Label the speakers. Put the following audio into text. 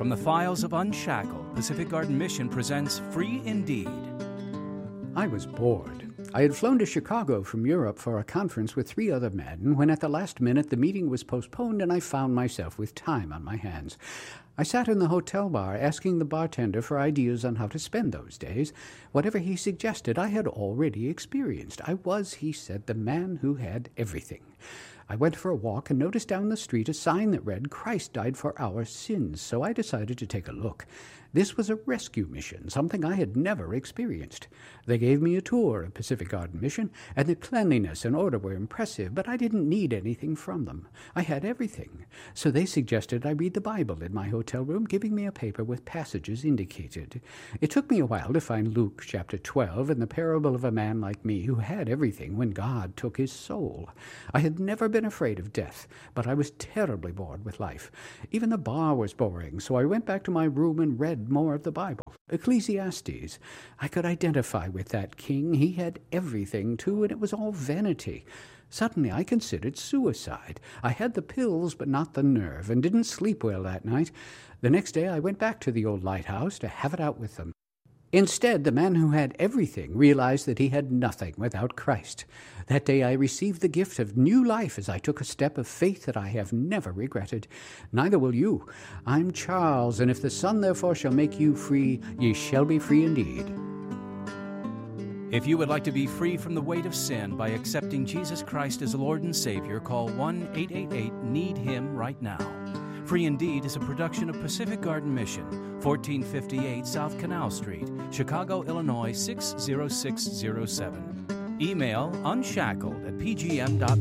Speaker 1: From the files of Unshackled, Pacific Garden Mission presents Free Indeed.
Speaker 2: I was bored. I had flown to Chicago from Europe for a conference with 3 other men when at the last minute the meeting was postponed and I found myself with time on my hands. I sat in the hotel bar asking the bartender for ideas on how to spend those days. Whatever he suggested I had already experienced. I was, he said, the man who had everything. I went for a walk and noticed down the street a sign that read, "Christ died for our sins," so I decided to take a look. This was a rescue mission, something I had never experienced. They gave me a tour of Pacific Garden Mission, and the cleanliness and order were impressive, but I didn't need anything from them. I had everything. So they suggested I read the Bible in my hotel room, giving me a paper with passages indicated. It took me a while to find Luke chapter 12 and the parable of a man like me who had everything when God took his soul. I had never been afraid of death, but I was terribly bored with life. Even the bar was boring, so I went back to my room and read more of the Bible. Ecclesiastes. I could identify with that king. He had everything, too, and it was all vanity. Suddenly I considered suicide. I had the pills, but not the nerve, and didn't sleep well that night. The next day I went back to the old lighthouse to have it out with them. Instead, the man who had everything realized that he had nothing without Christ. That day I received the gift of new life as I took a step of faith that I have never regretted. Neither will you. I'm Charles, and if the Son therefore shall make you free, ye shall be free indeed.
Speaker 1: If you would like to be free from the weight of sin by accepting Jesus Christ as Lord and Savior, call 1-888-NEED-HIM right now. Free Indeed is a production of Pacific Garden Mission, 1458 South Canal Street, Chicago, Illinois 60607. Email unshackled@pgm.org.